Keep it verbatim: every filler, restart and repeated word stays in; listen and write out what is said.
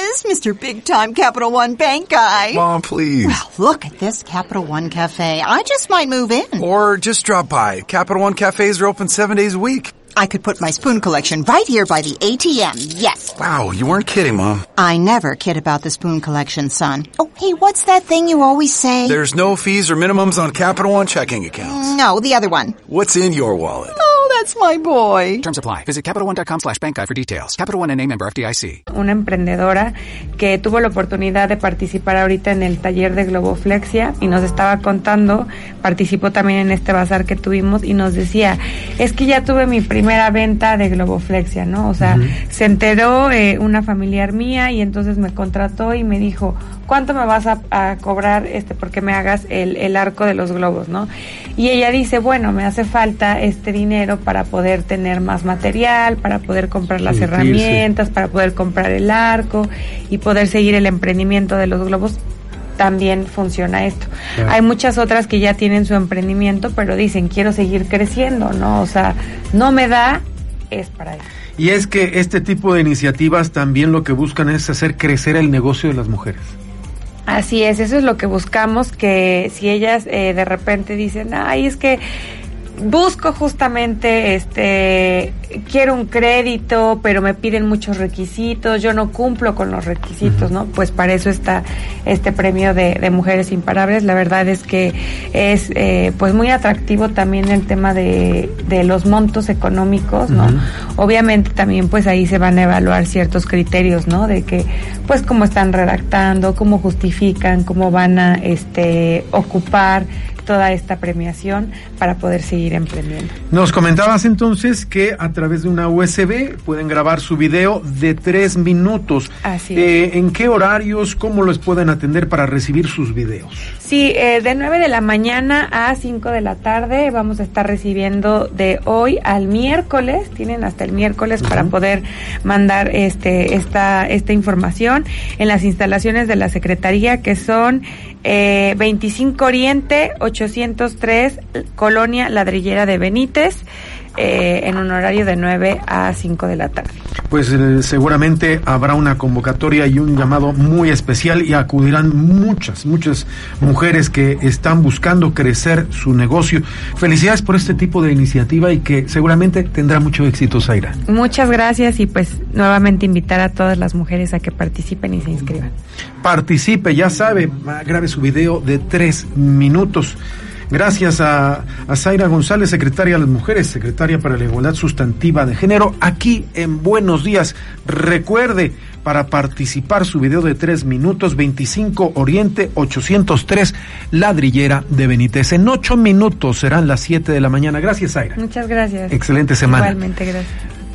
this, Mister Big Time Capital One Bank guy? Mom, please. Well, look at this Capital One Cafe. I just might move in. Or just drop by. Capital One cafes are open seven days a week. I could put my spoon collection right here by the A T M, yes. Wow, you weren't kidding, Mom. I never kid about the spoon collection, son. Oh, hey, what's that thing you always say? There's no fees or minimums on Capital One checking accounts. No, the other one. What's in your wallet? Oh, that's my boy. Terms apply. Visit CapitalOne.com slash bank guide for details. Capital One N A member F D I C. Una emprendedora que tuvo la oportunidad de participar ahorita en el taller de Globoflexia y nos estaba contando, participó también en este bazar que tuvimos y nos decía, es que ya tuve mi primera venta de Globoflexia, ¿no? O sea, uh-huh. se enteró eh, una familiar mía y entonces me contrató y me dijo, ¿cuánto me vas a, a cobrar este porque me hagas el, el arco de los globos, ¿no? Y ella dice, bueno, me hace falta este dinero para poder tener más material, para poder comprar las herramientas, para poder comprar el arco y poder seguir el emprendimiento de los globos. También funciona esto. Claro. Hay muchas otras que ya tienen su emprendimiento, pero dicen, quiero seguir creciendo, ¿no? O sea, no me da, es para eso. Y es que este tipo de iniciativas también lo que buscan es hacer crecer el negocio de las mujeres. Así es, eso es lo que buscamos, que si ellas eh, de repente dicen, ay, es que busco justamente, este, quiero un crédito, pero me piden muchos requisitos, yo no cumplo con los requisitos, ¿no? Pues para eso está este premio de, de Mujeres Imparables. La verdad es que es, eh, pues muy atractivo también el tema de, de los montos económicos, ¿no? Uh-huh. Obviamente también pues ahí se van a evaluar ciertos criterios, ¿no? De que, pues cómo están redactando, cómo justifican, cómo van a, este, ocupar toda esta premiación para poder seguir emprendiendo. Nos comentabas entonces que a través de una U S B pueden grabar su video de tres minutos. Así eh, es. ¿En qué horarios, cómo los pueden atender para recibir sus videos? Sí, eh, de nueve de la mañana a cinco de la tarde vamos a estar recibiendo de hoy al miércoles, tienen hasta el miércoles uh-huh. para poder mandar este esta esta información en las instalaciones de la Secretaría, que son eh, veinticinco Oriente, ochocientos tres, Colonia Ladrillera de Benítez, eh, en un horario de nueve a cinco de la tarde. Pues eh, seguramente habrá una convocatoria y un llamado muy especial y acudirán muchas, muchas mujeres que están buscando crecer su negocio. Felicidades por este tipo de iniciativa y que seguramente tendrá mucho éxito, Zaira. Muchas gracias y pues nuevamente invitar a todas las mujeres a que participen y se inscriban. Participe, ya sabe, grabe su video de tres minutos. Gracias a, a Zaira González, secretaria de las Mujeres, secretaria para la Igualdad Sustantiva de Género, aquí en Buenos Días. Recuerde, para participar, su video de tres minutos, veinticinco Oriente, ochocientos tres, Ladrillera de Benítez. En ocho minutos serán las siete de la mañana. Gracias, Zaira. Muchas gracias. Excelente semana. Igualmente, gracias.